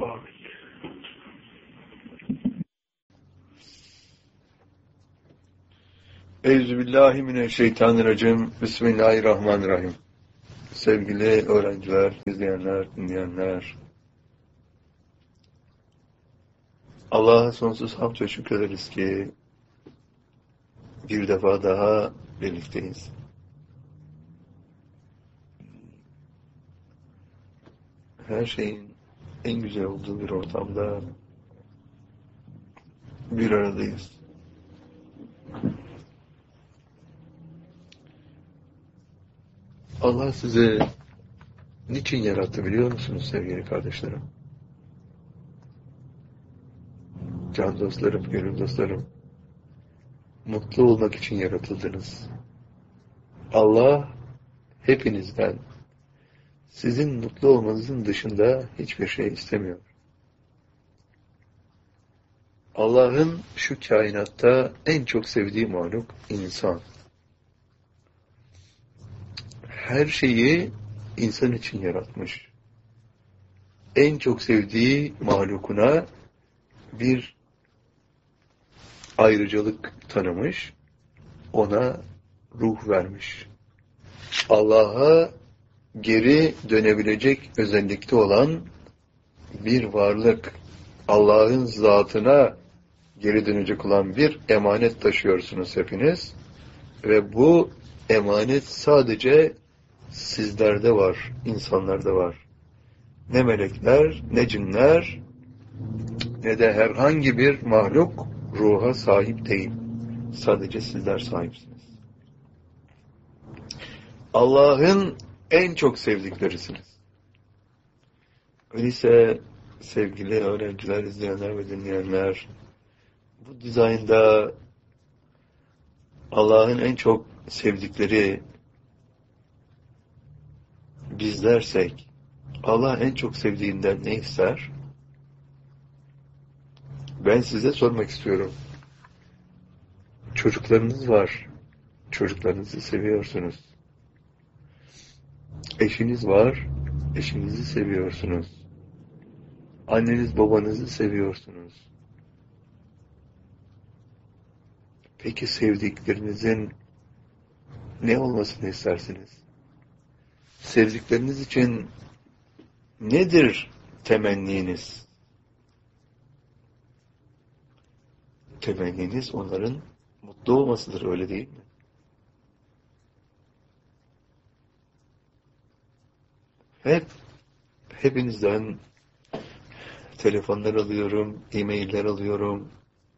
Amin. Euzubillahimineşşeytanirracim. Bismillahirrahmanirrahim. Sevgili öğrenciler, izleyenler, dinleyenler, Allah'a sonsuz hamd ve şükür ederiz ki bir defa daha birlikteyiz. Her şeyin en güzel olduğu bir ortamda bir aradayız. Allah sizi niçin yarattı biliyor musunuz sevgili kardeşlerim? Can dostlarım, gönül dostlarım, mutlu olmak için yaratıldınız. Allah hepinizden sizin mutlu olmanızın dışında hiçbir şey istemiyor. Allah'ın şu kainatta en çok sevdiği mahluk insan. Her şeyi insan için yaratmış. En çok sevdiği mahlukuna bir ayrıcalık tanımış, ona ruh vermiş. Allah'a geri dönebilecek özellikte olan bir varlık, Allah'ın zatına geri dönecek olan bir emanet taşıyorsunuz hepiniz. Ve bu emanet sadece sizlerde var, insanlarda var. Ne melekler, ne cinler, ne de herhangi bir mahluk ruha sahip değil. Sadece sizler sahipsiniz. Allah'ın en çok sevdiklerisiniz. Öyleyse sevgili öğrenciler, izleyenler ve dinleyenler, bu dizaynda Allah'ın en çok sevdikleri bizlersek, Allah en çok sevdiğinden ne ister? Ben size sormak istiyorum. Çocuklarınız var. Çocuklarınızı seviyorsunuz. Eşiniz var. Eşinizi seviyorsunuz. Anneniz babanızı seviyorsunuz. Peki sevdiklerinizin ne olmasını istersiniz? Sevdikleriniz için nedir temenniniz? Temenniniz onların mutlu olmasıdır, öyle değil mi? Hepinizden telefonlar alıyorum, e-mailler alıyorum.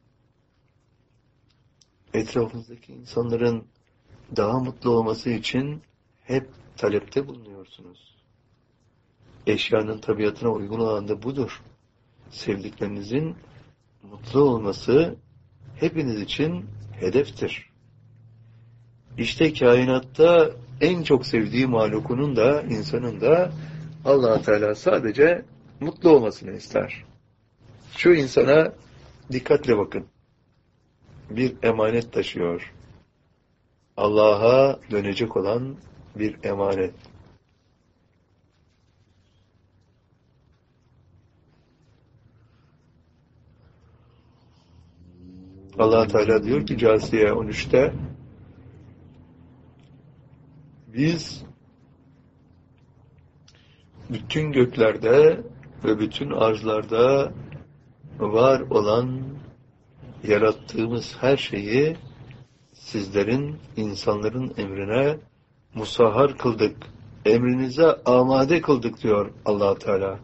Etrafınızdaki insanların daha mutlu olması için hep talepte bulunuyorsunuz. Eşyanın tabiatına uygun olan da budur. Sevdiklerinizin mutlu olması hepiniz için hedeftir. İşte kainatta en çok sevdiği mahlukunun da, insanın da Allah Teala sadece mutlu olmasını ister. Şu insana dikkatle bakın. Bir emanet taşıyor. Allah'a dönecek olan bir emanet. Allah Teala diyor ki Câsiye 13'te, biz bütün göklerde ve bütün arzlarda var olan yarattığımız her şeyi sizlerin, insanların emrine musahhar kıldık. Emrinize amade kıldık diyor Allah Teala.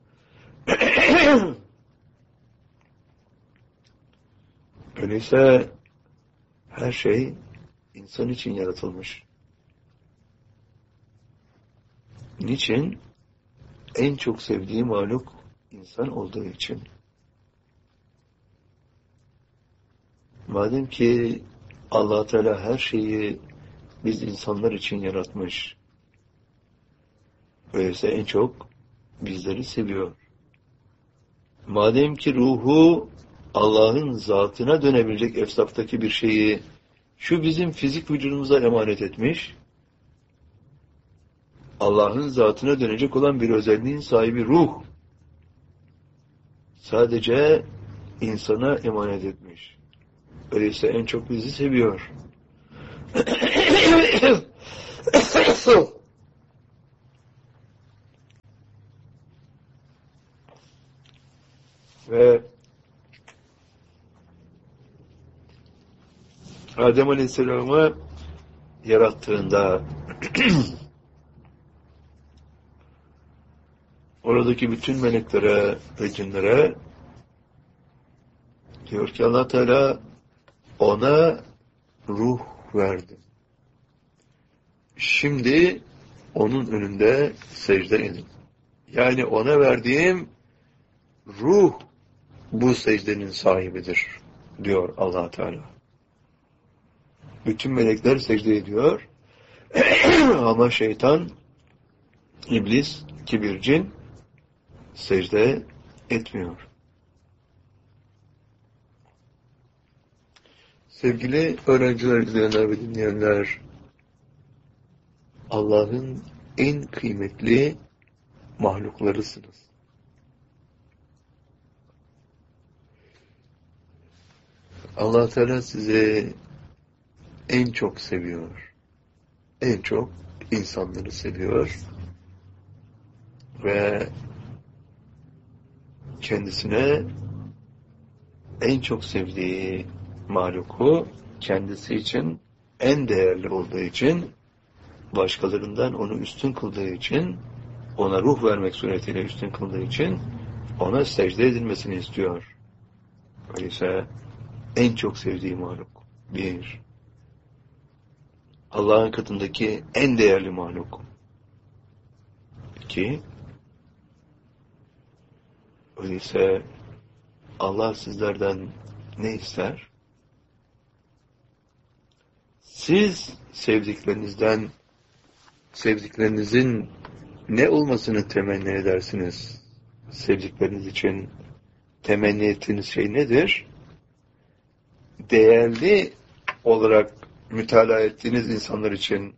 Öyleyse her şey insan için yaratılmış. Niçin? En çok sevdiği mahluk insan olduğu için. Madem ki Allah Teala her şeyi biz insanlar için yaratmış, öyleyse en çok bizleri seviyor. Madem ki ruhu Allah'ın zatına dönebilecek efsaftaki bir şeyi şu bizim fizik vücudumuza emanet etmiş, Allah'ın zatına dönecek olan bir özelliğin sahibi ruh, sadece insana emanet etmiş. Öyleyse en çok bizi seviyor. Ve Adem Aleyhisselam'ı yarattığında oradaki bütün meleklere ve cinlere diyor ki Allah Teala ona ruh verdi. Şimdi onun önünde secde edin. Yani ona verdiğim ruh bu secdenin sahibidir diyor Allah Teala. Bütün melekler secde ediyor. Ama şeytan, iblis, kibir, cin secde etmiyor. Sevgili öğrenciler, izleyenler ve dinleyenler, Allah'ın en kıymetli mahluklarısınız. Allah Teala sizi en çok seviyor. En çok insanları seviyor. Ve kendisine en çok sevdiği mahluku kendisi için en değerli olduğu için, başkalarından onu üstün kıldığı için, ona ruh vermek suretiyle üstün kıldığı için ona secde edilmesini istiyor. Öyleyse en çok sevdiği mahluk. Bir, Allah'ın katındaki en değerli mahluk. İki, öyleyse Allah sizlerden ne ister? Siz sevdiklerinizin ne olmasını temenni edersiniz? Sevdikleriniz için temenni ettiğiniz şey nedir? Değerli olarak mütalaa ettiğiniz insanlar için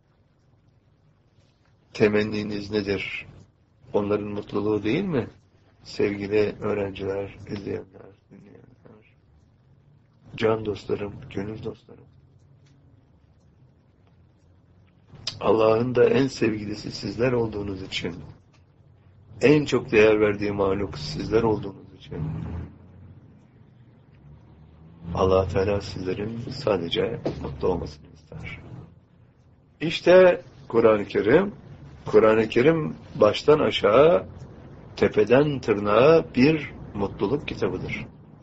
temenniniz nedir? Onların mutluluğu değil mi? Sevgili öğrenciler, izleyenler, dinleyenler, can dostlarım, gönül dostlarım. Allah'ın da en sevgilisi sizler olduğunuz için, en çok değer verdiği mahluk sizler olduğunuz için, Allah Teala sizlerin sadece mutlu olmasını ister. İşte Kur'an-ı Kerim baştan aşağı, tepeden tırnağa bir mutluluk kitabıdır.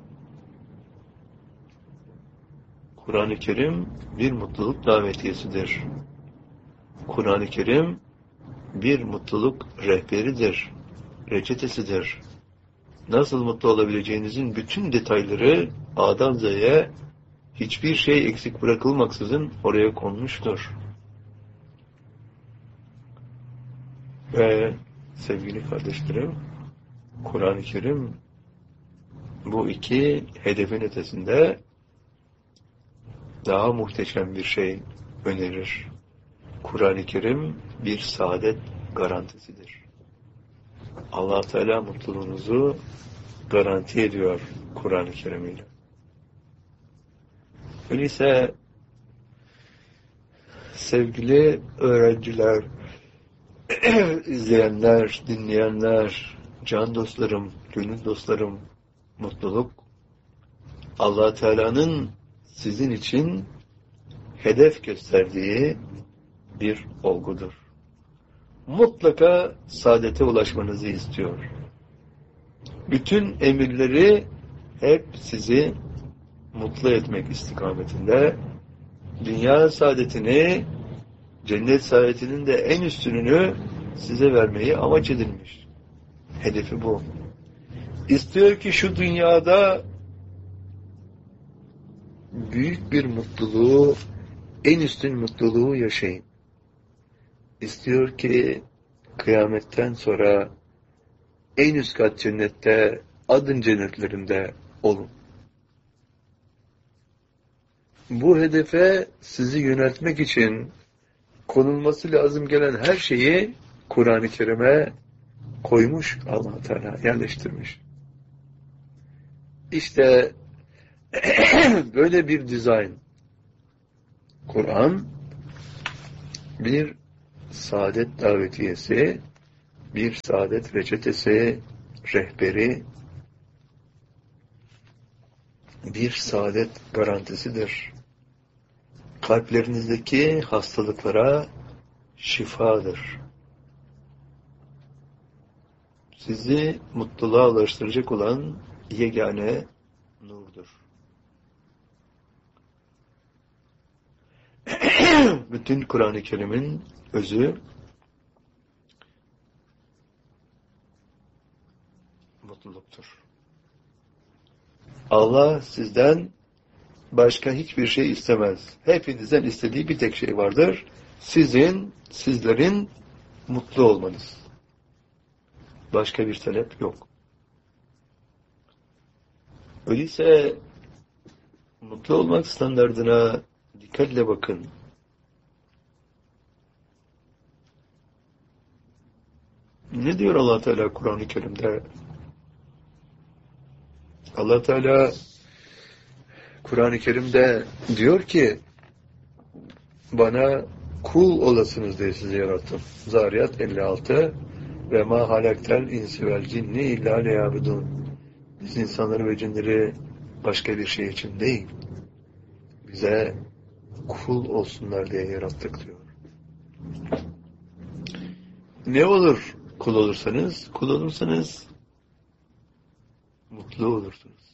Kur'an-ı Kerim bir mutluluk davetiyesidir. Kur'an-ı Kerim bir mutluluk rehberidir, reçetesidir. Nasıl mutlu olabileceğinizin bütün detayları A'dan Z'ye hiçbir şey eksik bırakılmaksızın oraya konmuştur. Ve sevgili kardeşlerim, Kur'an-ı Kerim bu iki hedefin ötesinde daha muhteşem bir şey önerir. Kur'an-ı Kerim bir saadet garantisidir. Allah Teala mutluluğunuzu garanti ediyor Kur'an-ı Kerim ile. Öyleyse sevgili öğrenciler, izleyenler, dinleyenler, can dostlarım, gönül dostlarım, mutluluk Allah Teala'nın sizin için hedef gösterdiği bir olgudur. Mutlaka saadete ulaşmanızı istiyor. Bütün emirleri hep sizi mutlu etmek istikametinde, dünya saadetini, cennet saadetinin de en üstününü size vermeyi amaç edilmiş. Hedefi bu. İstiyor ki şu dünyada büyük bir mutluluğu, en üstün mutluluğu yaşayın. İstiyor ki kıyametten sonra en üst kat cennette, adın cennetlerinde olun. Bu hedefe sizi yöneltmek için konulması lazım gelen her şeyi Kur'an-ı Kerim'e koymuş Allah Teala, yerleştirmiş. İşte böyle bir dizayn. Kur'an bir saadet davetiyesi, bir saadet reçetesi, rehberi, bir saadet garantisidir. Kalplerinizdeki hastalıklara şifadır. Sizi mutluluğa ulaştıracak olan yegane nurdur. Bütün Kur'an-ı Kerim'in özü mutluluktur. Allah sizden başka hiçbir şey istemez. Hepinizden istediği bir tek şey vardır. Sizlerin mutlu olmanız. Başka bir talep yok. Öyleyse mutlu olmak standardına dikkatle bakın. Ne diyor Allah Teala Kur'an-ı Kerim'de? Allah Teala Kur'an-ı Kerim'de diyor ki bana kul olasınız diye sizi yarattım. Zariyat 56 ve ma halaktel insi vel cinni illa liyabudun. Biz insanları ve cinleri başka bir şey için değil, bize kul olsunlar diye yarattık diyor. Ne olur kul olursanız? Kul olursanız mutlu olursunuz.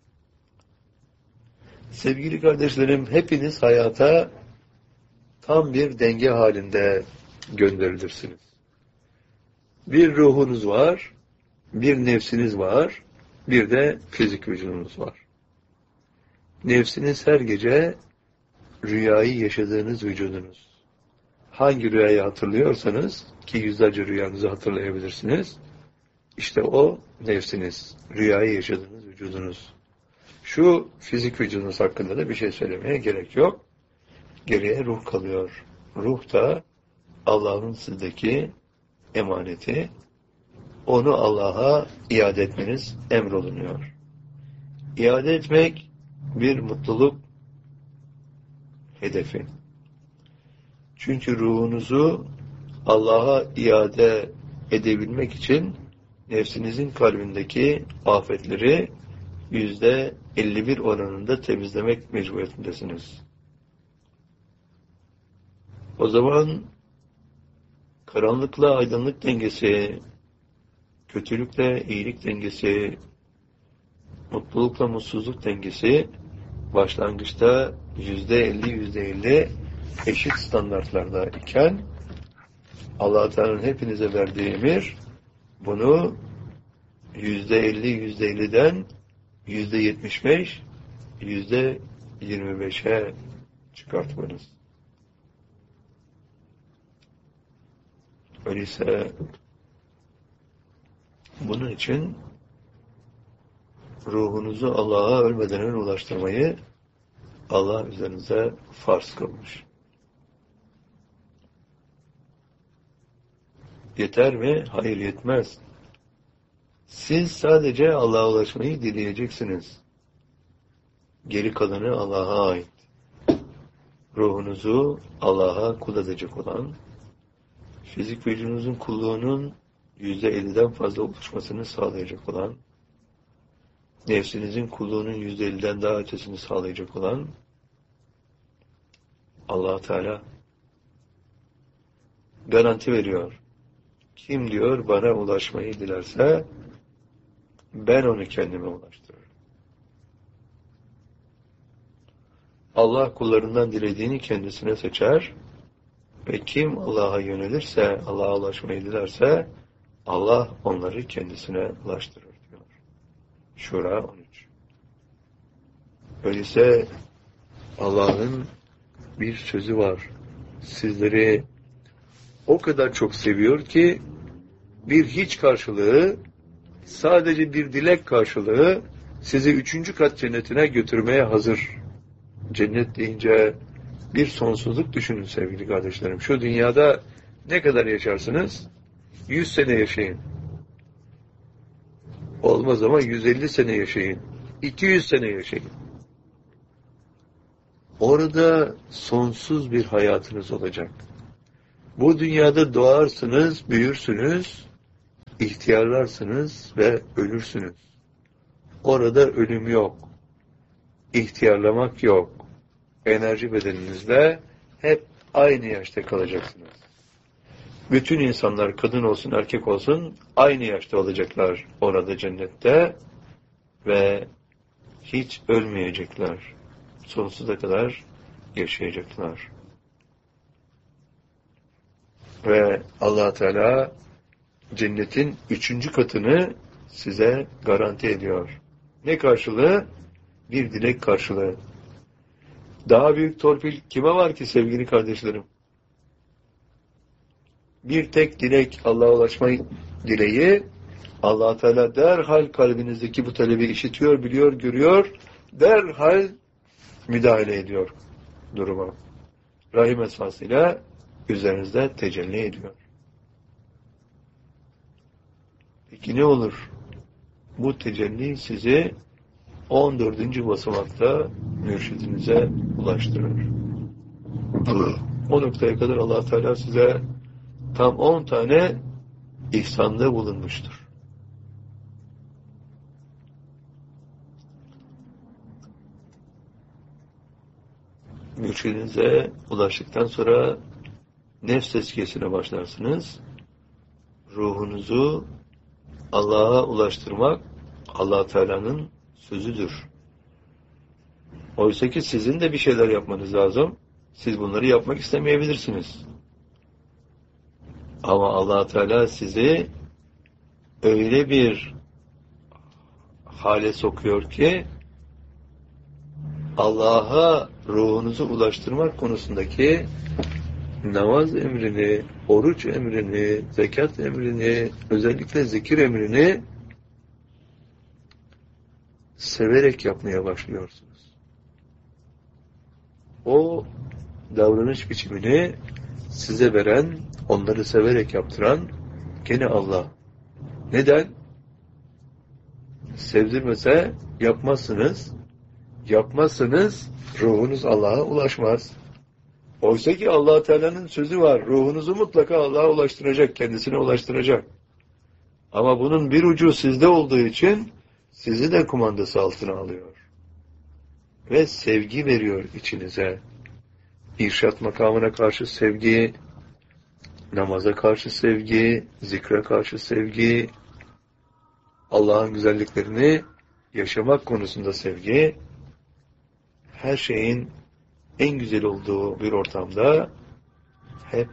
Sevgili kardeşlerim, hepiniz hayata tam bir denge halinde gönderilirsiniz. Bir ruhunuz var, bir nefsiniz var, bir de fizik vücudunuz var. Nefsiniz her gece rüyayı yaşadığınız vücudunuz. Hangi rüyayı hatırlıyorsanız, ki yüzlerce rüyanızı hatırlayabilirsiniz, işte o nefsiniz, rüyayı yaşadığınız vücudunuz. Şu fizik vücudunuz hakkında da bir şey söylemeye gerek yok. Geriye ruh kalıyor. Ruh da Allah'ın sizdeki emaneti. Onu Allah'a iade etmeniz emrolunuyor. İade etmek bir mutluluk hedefi. Çünkü ruhunuzu Allah'a iade edebilmek için nefsinizin kalbindeki afetleri %51 oranında temizlemek mecburiyetindesiniz. O zaman karanlıkla aydınlık dengesi, kötülükle iyilik dengesi, mutlulukla mutsuzluk dengesi başlangıçta %50 eşit standartlarda iken Allah Teala'nın hepinize verdiği emir bunu %50'den %75, %25'e çıkartmanız. Öyleyse bunun için ruhunuzu Allah'a ölmeden önce ulaştırmayı Allah üzerinize farz kılmış. Yeter mi? Hayır, yetmez. Siz sadece Allah'a ulaşmayı dileyeceksiniz. Geri kalanı Allah'a ait. Ruhunuzu Allah'a kul edecek olan, fizik vücudunuzun kulluğunun %50'den fazla oluşmasını sağlayacak olan, nefsinizin kulluğunun %50'den daha ötesini sağlayacak olan Allah Teala garanti veriyor. Kim diyor bana ulaşmayı dilerse ben onu kendime ulaştırırım. Allah kullarından dilediğini kendisine seçer ve kim Allah'a yönelirse, Allah'a ulaşmayı dilerse Allah onları kendisine ulaştırır diyor. Şura 13. Öyleyse Allah'ın bir sözü var. Sizleri o kadar çok seviyor ki bir hiç karşılığı, sadece bir dilek karşılığı sizi 3. kat cennetine götürmeye hazır. Cennet deyince bir sonsuzluk düşünün sevgili kardeşlerim. Şu dünyada ne kadar yaşarsınız? 100 sene yaşayın. Olmaz ama 150 sene yaşayın. 200 sene yaşayın. Orada sonsuz bir hayatınız olacak. Bu dünyada doğarsınız, büyürsünüz, ihtiyarlarsınız ve ölürsünüz. Orada ölüm yok. İhtiyarlamak yok. Enerji bedeninizle hep aynı yaşta kalacaksınız. Bütün insanlar, kadın olsun erkek olsun, aynı yaşta olacaklar orada cennette ve hiç ölmeyecekler. Sonsuza kadar yaşayacaklar. Ve Allah Teala cennetin 3. katını size garanti ediyor. Ne karşılığı? Bir dilek karşılığı. Daha büyük torpil kime var ki sevgili kardeşlerim? Bir tek dilek, Allah'a ulaşma dileği, Allah Teala derhal kalbinizdeki bu talebi işitiyor, biliyor, görüyor, derhal müdahale ediyor duruma. Rahim esasıyla üzerinizde tecelli ediyor. Peki ne olur? Bu tecelli sizi 14. basamakta mürşidinize ulaştırır. O noktaya kadar Allah Teala size tam 10 tane ihsanda bulunmuştur. Mürşidinize ulaştıktan sonra nefs tezkiyesine başlarsınız. Ruhunuzu Allah'a ulaştırmak Allah Teala'nın sözüdür. Oysa ki sizin de bir şeyler yapmanız lazım. Siz bunları yapmak istemeyebilirsiniz. Ama Allah Teala sizi öyle bir hale sokuyor ki Allah'a ruhunuzu ulaştırmak konusundaki namaz emrini, oruç emrini, zekat emrini, özellikle zikir emrini severek yapmaya başlıyorsunuz. O davranış biçimini size veren, onları severek yaptıran gene Allah. Neden? Sevdirmese yapmazsınız. Yapmazsanız ruhunuz Allah'a ulaşmaz. Oysa ki Allah Teala'nın sözü var. Ruhunuzu mutlaka Allah'a ulaştıracak, kendisine ulaştıracak. Ama bunun bir ucu sizde olduğu için sizi de kumandası altına alıyor. Ve sevgi veriyor içinize. İrşad makamına karşı sevgi, namaza karşı sevgi, zikre karşı sevgi, Allah'ın güzelliklerini yaşamak konusunda sevgi, her şeyin en güzel olduğu bir ortamda hep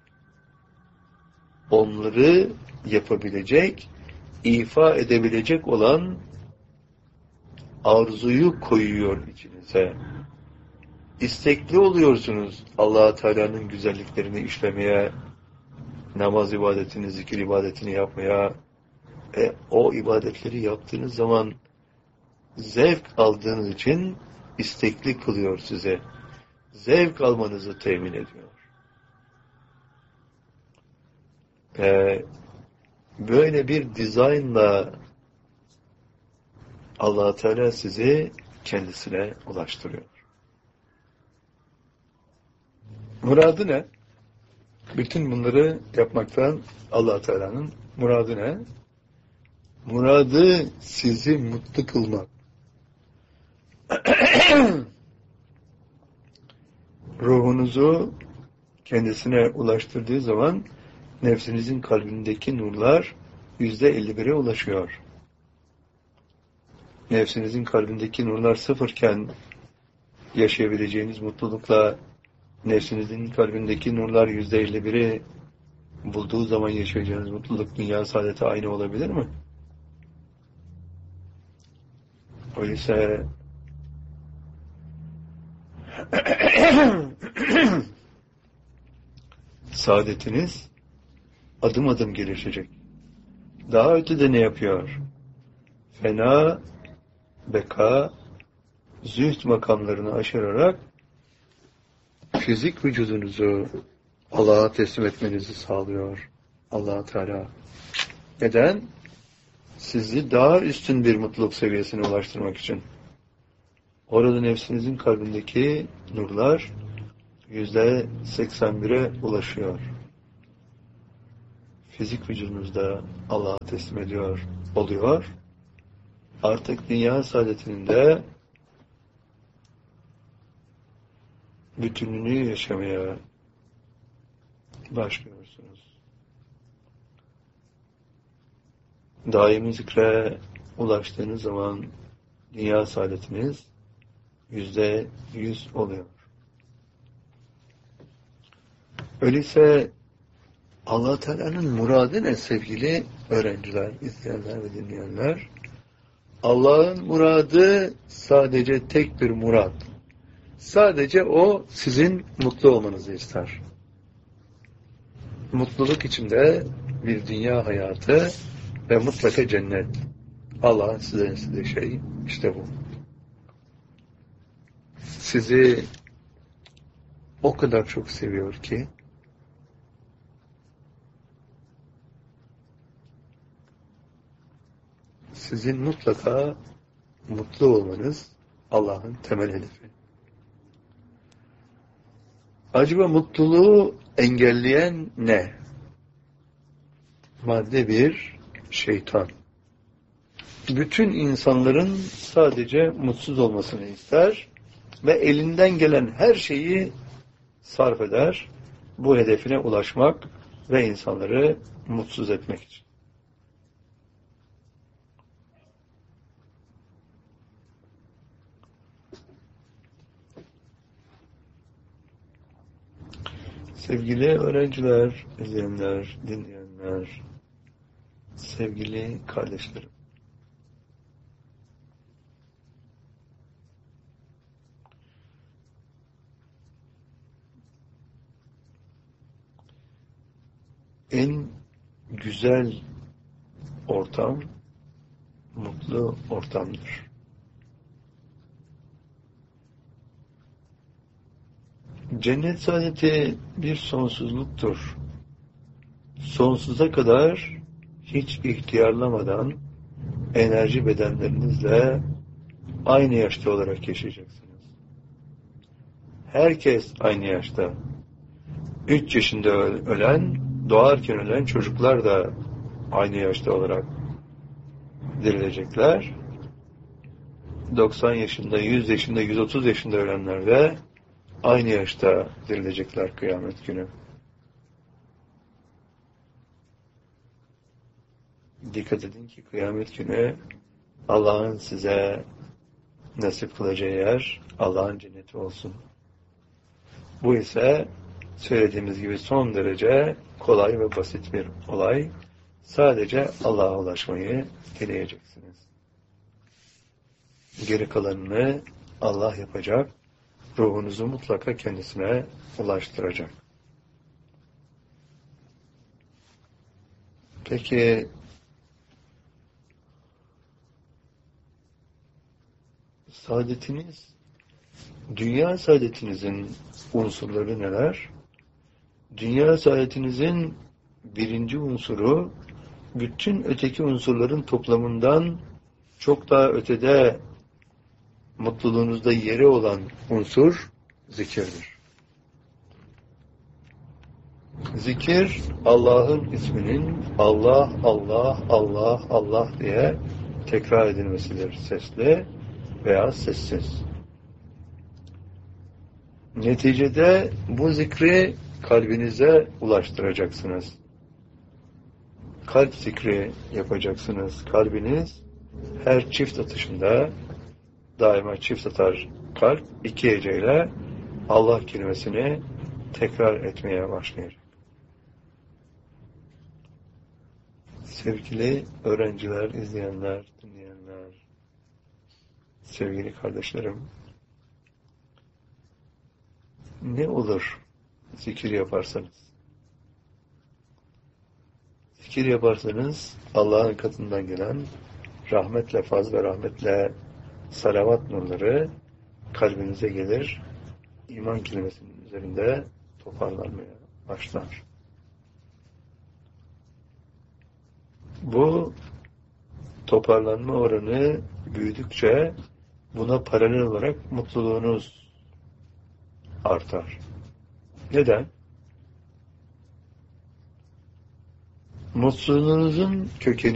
onları yapabilecek, ifa edebilecek olan arzuyu koyuyor içinize. İstekli oluyorsunuz Allah Teala'nın güzelliklerini işlemeye, namaz ibadetini, zikir ibadetini yapmaya. O ibadetleri yaptığınız zaman zevk aldığınız için istekli kılıyor size. Zevk almanızı temin ediyor. Böyle bir dizaynla Allah Teala sizi kendisine ulaştırıyor. Muradı ne? Bütün bunları yapmaktan Allah Teala'nın muradı ne? Muradı sizi mutlu kılmak. Ruhunuzu kendisine ulaştırdığı zaman nefsinizin kalbindeki nurlar %51'e ulaşıyor. Nefsinizin kalbindeki nurlar sıfırken yaşayabileceğiniz mutlulukla nefsinizin kalbindeki nurlar %51'i bulduğu zaman yaşayacağınız mutluluk, dünya saadeti aynı olabilir mi? Öyleyse saadetiniz adım adım gelişecek. Daha ötede ne yapıyor? Fena, beka, zühd makamlarını aşırarak fizik vücudunuzu Allah'a teslim etmenizi sağlıyor Allah Teala. Neden? sizi daha üstün bir mutluluk seviyesine ulaştırmak için. Orada nefsinizin kalbindeki nurlar %81'e ulaşıyor. Fizik vücudunuzda Allah'a teslim ediyor, oluyor. Artık dünya saadetinin de bütünlüğünü yaşamaya başlıyorsunuz. Daimi zikre ulaştığınız zaman dünya saadetiniz %100 oluyor. Öyleyse Allah Teala'nın muradı ne sevgili öğrenciler, izleyenler ve dinleyenler? Allah'ın muradı sadece tek bir murad. Sadece o sizin mutlu olmanızı ister. Mutluluk içinde bir dünya hayatı ve mutlaka cennet. Allah'ın size istediği şey işte bu. Sizi o kadar çok seviyor ki sizin mutlaka mutlu olmanız Allah'ın temel hedefi. Acaba mutluluğu engelleyen ne? Madde bir, şeytan. Bütün insanların sadece mutsuz olmasını ister ve elinden gelen her şeyi sarf eder, bu hedefine ulaşmak ve insanları mutsuz etmek için. Sevgili öğrenciler, izleyenler, dinleyenler, sevgili kardeşlerim. En güzel ortam, mutlu ortamdır. Cennet saadeti bir sonsuzluktur. Sonsuza kadar hiç ihtiyarlamadan enerji bedenlerinizle aynı yaşta olarak yaşayacaksınız. Herkes aynı yaşta. 3 yaşında ölen, doğarken ölen çocuklar da aynı yaşta olarak dirilecekler. 90 yaşında, 100 yaşında, 130 yaşında ölenler de aynı yaşta dirilecekler kıyamet günü. Dikkat edin ki kıyamet günü Allah'ın size nasip kılacağı yer Allah'ın cenneti olsun. Bu ise söylediğimiz gibi son derece kolay ve basit bir olay. Sadece Allah'a ulaşmayı dileyeceksiniz. Geri kalanını Allah yapacak. Ruhunuzu mutlaka kendisine ulaştıracak. Peki saadetiniz, dünya saadetinizin unsurları neler? Dünya saadetinizin birinci unsuru, bütün öteki unsurların toplamından çok daha ötede mutluluğunuzda yeri olan unsur zikirdir. Zikir, Allah'ın isminin Allah, Allah, Allah, Allah diye tekrar edilmesidir. Sesli veya sessiz. Neticede bu zikri kalbinize ulaştıracaksınız. Kalp zikri yapacaksınız. Kalbiniz her çift atışında daima çift atar kalp, iki heceyle Allah kelimesini tekrar etmeye başlayacak. Sevgili öğrenciler, izleyenler, dinleyenler, sevgili kardeşlerim, ne olur zikir yaparsanız? Zikir yaparsanız Allah'ın katından gelen rahmetle, faz ve rahmetle salavat nurları kalbinize gelir, iman kelimesinin üzerinde toparlanmaya başlar. Bu toparlanma oranı büyüdükçe buna paralel olarak mutluluğunuz artar. Neden? Mutluluğunuzun kökeni